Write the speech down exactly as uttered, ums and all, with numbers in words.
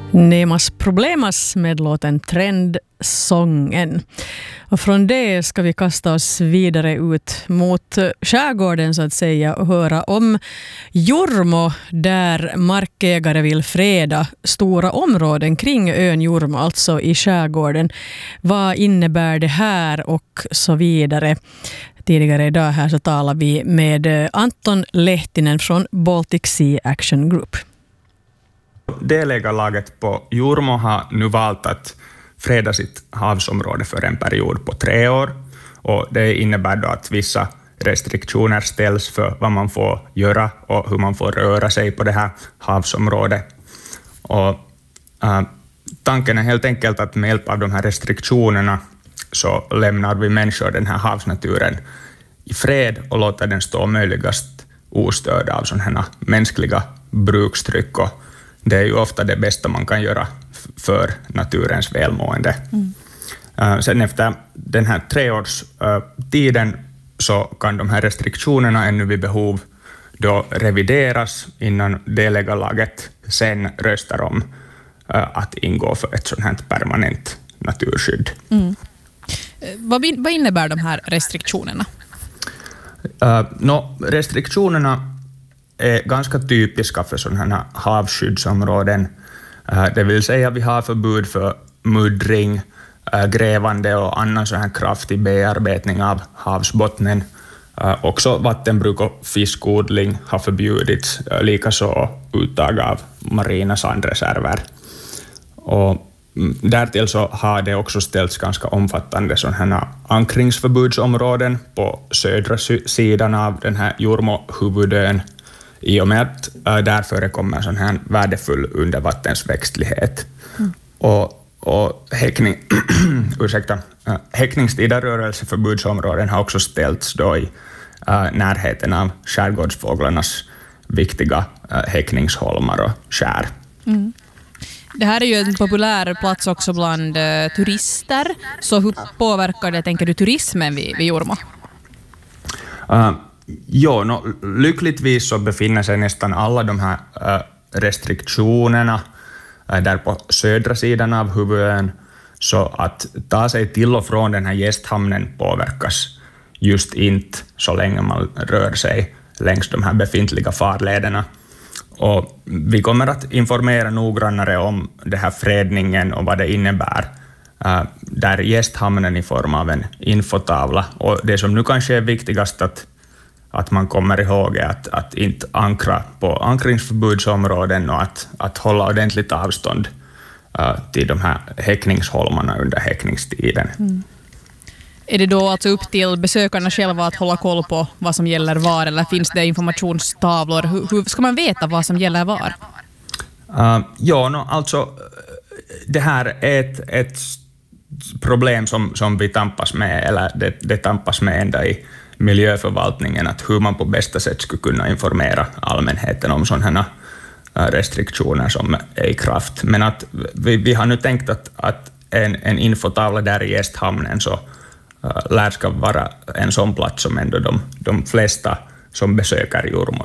Nemas Problemas med låten Trendsången. Och från det ska vi kasta oss vidare ut mot skärgården så att säga och höra om Jormo, där markägare vill freda stora områden kring ön Jormo, alltså i skärgården. Vad innebär det här och så vidare? Tidigare idag här så talar vi med Anton Lehtinen från Baltic Sea Action Group. Delägarlaget på Jormo har nu valt att freda sitt havsområde för en period på tre år. Och det innebär då att vissa restriktioner ställs för vad man får göra och hur man får röra sig på det här havsområdet. Och, äh, tanken är helt enkelt att med hjälp av de här restriktionerna så lämnar vi människor den här havsnaturen i fred och låter den stå möjligast ostörd av sådana här mänskliga brukstryck. Och det är ju ofta det bästa man kan göra för naturens välmående. Mm. Uh, sen efter den här treårstiden uh, så kan de här restriktionerna ännu vid behov då revideras innan delägarlaget sen röstar om uh, att ingå för ett sådant här permanent naturskydd. Mm. Vad, vad innebär de här restriktionerna? Uh, no, restriktionerna är ganska typiska för sådana här havskyddsområden. Uh, det vill säga vi har förbud för muddring, uh, grävande och annan sån här kraftig bearbetning av havsbottnen. Uh, också vattenbruk och fiskodling har förbjudits, uh, likaså uttag av marina sandreserver. Och därtill så har det också ställts ganska omfattande sådana här ankringsförbudsområden på södra sidan av den här Jormo-huvudön, i och med att äh, där förekommer sån här värdefull undervattensväxtlighet. Mm. Och, och häckning, ursäkta, äh, häckningstida rörelseförbudsområden har också ställts då i äh, närheten av skärgårdsfåglarnas viktiga äh, häckningsholmar och skär. Mm. Det här är ju en populär plats också bland uh, turister. Så hur påverkar det, tänker du, turismen vid, vid Jormo? Uh, jo, no, lyckligtvis så befinner sig nästan alla de här uh, restriktionerna uh, där på södra sidan av huvudön, så att ta sig till och från den här gästhamnen påverkas just inte så länge man rör sig längs de här befintliga farlederna. Och vi kommer att informera noggrannare om det här fredningen och vad det innebär uh, där gästhamnen i form av en infotavla. Och det som nu kanske är viktigast att, att man kommer ihåg är att, att inte ankra på ankringsförbudsområden och att, att hålla ordentligt avstånd uh, till de här häckningsholmarna under häckningstiden. Mm. Är det då alltså upp till besökarna själva att hålla koll på vad som gäller var, eller finns det informationstavlor? Hur, hur ska man veta vad som gäller var? Uh, ja, no, alltså det här är ett, ett problem som, som vi tampas med, eller det, det tampas med ända i miljöförvaltningen, att hur man på bästa sätt skulle kunna informera allmänheten om sådana restriktioner som är i kraft. Men att vi, vi har nu tänkt att, att en, en infotavla där i gästhamnen så Uh, lär ska vara en sån plats som ändå de, de flesta som besöker Jormo